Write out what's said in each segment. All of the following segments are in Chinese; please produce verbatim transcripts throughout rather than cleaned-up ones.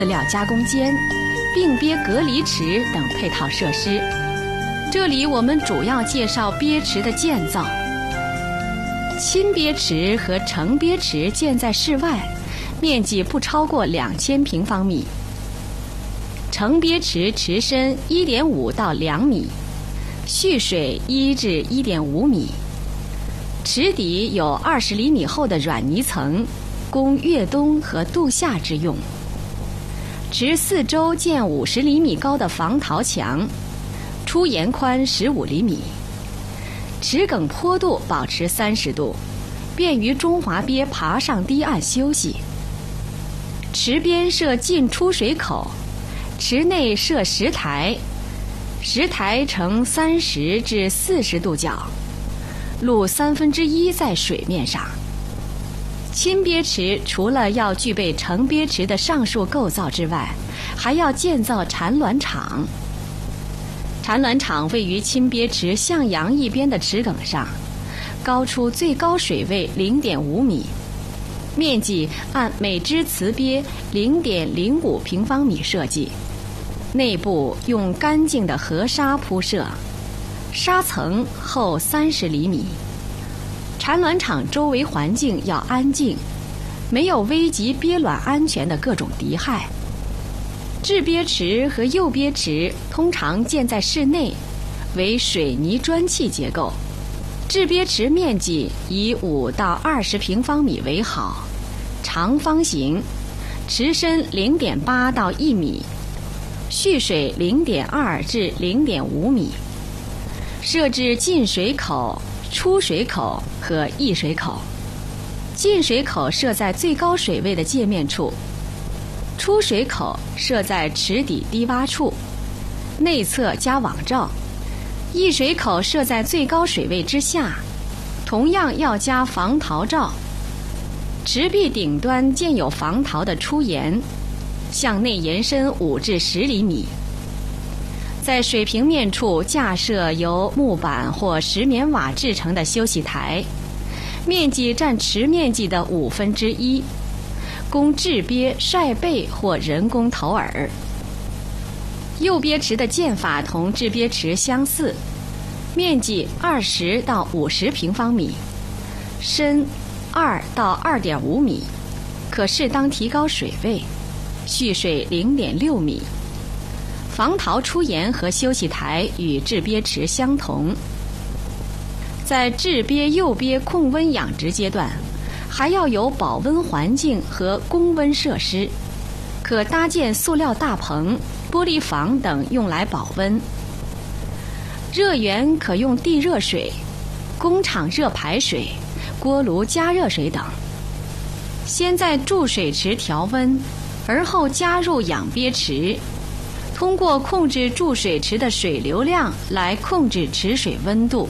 饲料加工间、并鳖隔离池等配套设施。这里我们主要介绍鳖池的建造。亲鳖池和成鳖池建在室外，面积不超过两千平方米。成鳖池池深一点五到两米，蓄水一至一点五米，池底有二十厘米厚的软泥层，供越冬和度夏之用。池四周建五十厘米高的防潮墙，出沿宽十五厘米，池埂坡度保持三十度，便于中华鳖爬上堤岸休息。池边设进出水口，池内设石台，石台呈三十至四十度角，露三分之一在水面上。亲鳖池除了要具备成鳖池的上述构造之外，还要建造产卵场。产卵场位于亲鳖池向阳一边的池埂上，高出最高水位零点五米，面积按每只雌鳖零点零五平方米设计。内部用干净的河沙铺设，沙层厚三十厘米。产卵场周围环境要安静，没有危及鳖卵安全的各种敌害。制鳖池和诱鳖池通常建在室内，为水泥砖砌结构。制鳖池面积以五到二十平方米为好，长方形，池深零点八到一米，蓄水零点二至零点五米。设置进水口、出水口和溢水口。进水口设在最高水位的界面处，出水口设在池底低洼处，内侧加网罩。溢水口设在最高水位之下，同样要加防潮罩。池壁顶端建有防潮的出沿，向内延伸五至十厘米。在水平面处架设由木板或石棉瓦制成的休息台，面积占池面积的五分之一，供制鳖晒背或人工投饵。诱鳖池的建法同制鳖池相似，面积二十到五十平方米，深二到二点五米，可适当提高水位，蓄水零点六米。防潮出沿和休息台与制鳖池相同。在制鳖诱鳖控温养殖阶段，还要有保温环境和供温设施，可搭建塑料大棚、玻璃房等用来保温。热源可用地热水、工厂热排水、锅炉加热水等。先在注水池调温，而后加入养鳖池，通过控制注水池的水流量来控制池水温度。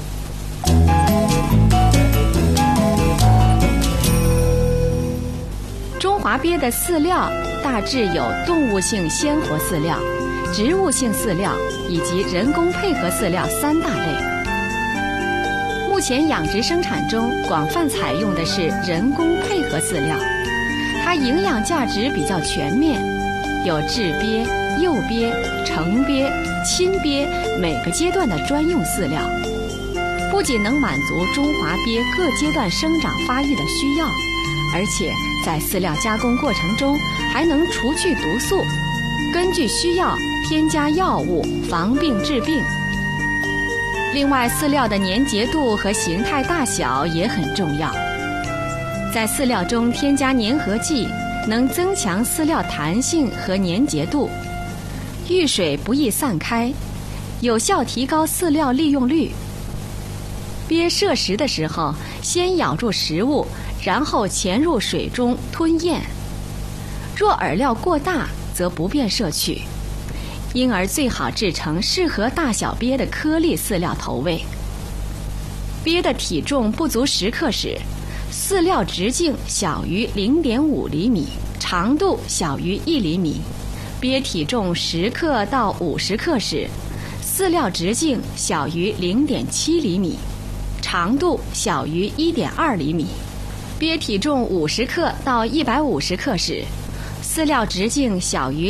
中华鳖的饲料大致有动物性鲜活饲料、植物性饲料以及人工配合饲料三大类。目前养殖生产中广泛采用的是人工配合饲料，它营养价值比较全面，有制鳖、诱鳖、成鳖、亲鳖每个阶段的专用饲料，不仅能满足中华鳖各阶段生长发育的需要，而且在饲料加工过程中还能除去毒素，根据需要添加药物，防病治病。另外，饲料的粘结度和形态大小也很重要。在饲料中添加粘合剂，能增强饲料弹性和粘结度，遇水不易散开，有效提高饲料利用率。鳖摄食的时候，先咬住食物，然后潜入水中吞咽。若饵料过大，则不便摄取，因而最好制成适合大小鳖的颗粒饲料投喂。鳖的体重不足十克时，饲料直径小于零点五厘米，长度小于一厘米；鳖体重十克到五十克时，饲料直径小于零点七厘米，长度小于一点二厘米；鳖体重五十克到一百五十克时， 饲料直径小于